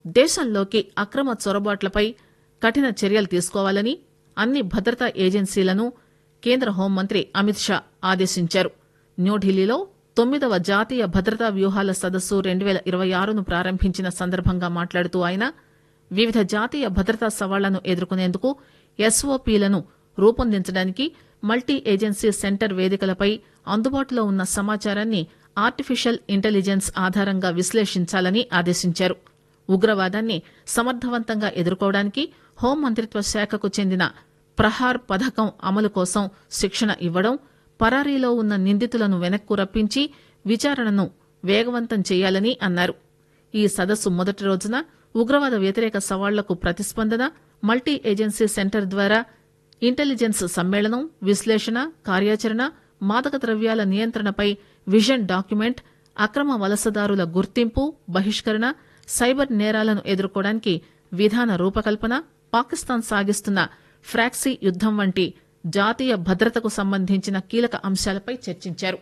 దేశంలోకి అక్రమ చొరబాట్లపై కఠిన చర్యలు తీసుకోవాలని అన్ని భద్రతా ఏజెన్సీలను కేంద్ర హోంమంత్రి అమిత్ షా ఆదేశించారు. న్యూఢిల్లీలో 9వ జాతీయ భద్రతా వ్యూహాల సదస్సు 2026ను ప్రారంభించిన సందర్భంగా మాట్లాడుతూ ఆయన వివిధ జాతీయ భద్రతా సవాళ్లను ఎదుర్కొనేందుకు ఎస్ఓపీలను రూపొందించడానికి మల్టీ ఏజెన్సీ సెంటర్ వేదికలపై అందుబాటులో ఉన్న సమాచారాన్ని ఆర్టిఫిషియల్ ఇంటెలిజెన్స్ ఆధారంగా విశ్లేషించాలని ఆదేశించారు. ఉగ్రవాదాన్ని సమర్థవంతంగా ఎదుర్కోవడానికి హోంమంత్రిత్వ శాఖకు చెందిన ప్రహార్ పథకం అమలు కోసం శిక్షణ ఇవ్వడం, పరారీలో ఉన్న నిందితులను వెనక్కు రప్పించి విచారణను వేగవంతం చేయాలని అన్నారు. ఈ సదస్సు మొదటి రోజున ఉగ్రవాద వ్యతిరేక సవాళ్లకు ప్రతిస్పందన, మల్టీ ఏజెన్సీ సెంటర్ ద్వారా ఇంటెలిజెన్స్ సమ్మేళనం, విశ్లేషణ, కార్యాచరణ, మాదక ద్రవ్యాల నియంత్రణపై విజన్ డాక్యుమెంట్, అక్రమ వలసదారుల గుర్తింపు, బహిష్కరణ, సైబర్ నేరాలను ఎదుర్కోవడానికి విధాన రూపకల్పన, పాకిస్తాన్ సాగిస్తున్న ఫ్రాక్సీ యుద్దం వంటి జాతీయ భద్రతకు సంబంధించిన కీలక అంశాలపై చర్చించారు.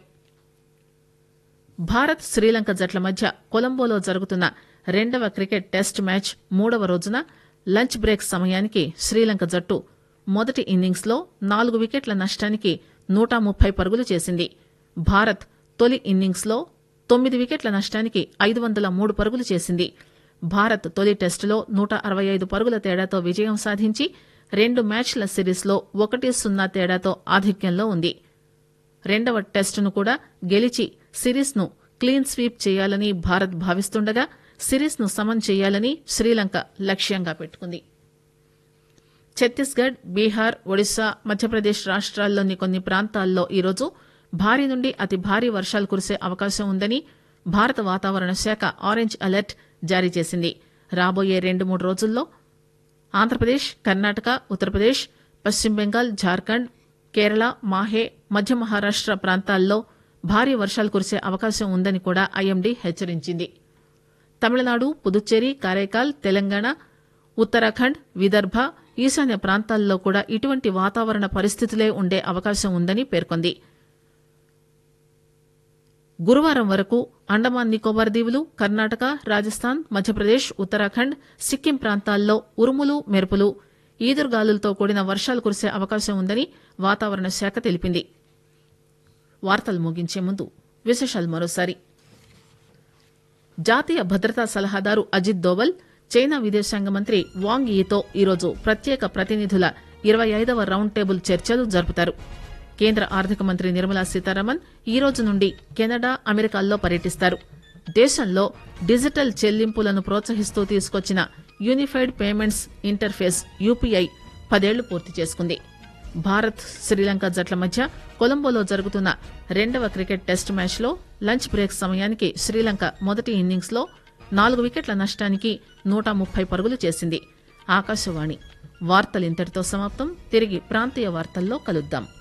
భారత్ శ్రీలంక జట్ల మధ్య కొలంబోలో జరుగుతున్న 2వ క్రికెట్ టెస్ట్ మ్యాచ్ 3వ రోజున లంచ్ బ్రేక్ సమయానికి శ్రీలంక జట్టు మొదటి ఇన్నింగ్స్లో 4 వికెట్ల నష్టానికి 130 పరుగులు చేసింది. భారత్ తొలి ఇన్నింగ్స్లో 9 వికెట్ల నష్టానికి 503 పరుగులు చేసింది. భారత్ తొలి టెస్టులో 165 పరుగుల తేడాతో విజయం సాధించి 2 మ్యాచ్ల సిరీస్లో 1-0 తేడాతో ఆధిక్యంలో ఉంది. 2వ టెస్టును కూడా గెలిచి సిరీస్ను క్లీన్ స్వీప్ చేయాలని భారత్ భావిస్తుండగా సిరీస్ను సమం చేయాలని శ్రీలంక లక్ష్యంగా పెట్టుకుంది. ఛత్తీస్గఢ్, బీహార్, ఒడిశా, మధ్యప్రదేశ్ రాష్ట్రాల్లోని కొన్ని ప్రాంతాల్లో ఈరోజు భారీ నుండి అతి భారీ వర్షాలు కురిసే అవకాశం ఉందని భారత వాతావరణ శాఖ ఆరెంజ్ అలర్ట్ జారీ చేసింది. రాబోయే 2-3 రోజుల్లో ఆంధ్రప్రదేశ్, కర్ణాటక, ఉత్తరప్రదేశ్, పశ్చిమ బెంగాల్, జార్ఖండ్, కేరళ, మాహే, మధ్య మహారాష్ట ప్రాంతాల్లో భారీ వర్షాలు కురిసే అవకాశం ఉందని కూడా ఐఎండీ హెచ్చరించింది. తమిళనాడు, పుదుచ్చేరి, కారైకాల్, తెలంగాణ, ఉత్తరాఖండ్, విదర్భ, ఈశాన్య ప్రాంతాల్లో కూడా ఇటువంటి వాతావరణ పరిస్థితులే ఉండే అవకాశం ఉందని పేర్కొంది. గురువారం వరకు అండమాన్ నికోబార్ దీవులు, కర్ణాటక, రాజస్థాన్, మధ్యప్రదేశ్, ఉత్తరాఖండ్, సిక్కిం ప్రాంతాల్లో ఉరుములు, మెరుపులు, ఈదురుగాలులతో కూడిన వర్షాలు కురిసే అవకాశం ఉందని వాతావరణ శాఖ తెలిపింది. వార్తలు ముగించే ముందు విశేషాలు మరోసారి. జాతీయ భద్రతా సలహాదారు అజిత్ దోవల్ చైనా విదేశాంగ మంత్రి వాంగ్ యీతో ఈరోజు ప్రత్యేక ప్రతినిధుల 25వ రౌండ్ టేబుల్ చర్చలు జరుపుతారు. కేంద్ర ఆర్థిక మంత్రి నిర్మలా సీతారామన్ ఈ రోజు నుండి కెనడా, అమెరికాల్లో పర్యటిస్తారు. దేశంలో డిజిటల్ చెల్లింపులను ప్రోత్సహిస్తూ తీసుకొచ్చిన యూనిఫైడ్ పేమెంట్స్ ఇంటర్ఫేస్ యూపీఐ 10 ఏళ్లు పూర్తి చేసుకుంది. భారత్ శ్రీలంక జట్ల మధ్య కొలంబోలో జరుగుతున్న 2వ క్రికెట్ టెస్ట్ మ్యాచ్లో లంచ్ బ్రేక్ సమయానికి శ్రీలంక మొదటి ఇన్నింగ్స్లో 4 వికెట్ల నష్టానికి 130 పరుగులు చేసింది. ఆకాశవాణి వార్తలింతటితో సమాప్తం. తిరిగి ప్రాంతీయ వార్తల్లో కలుద్దాం.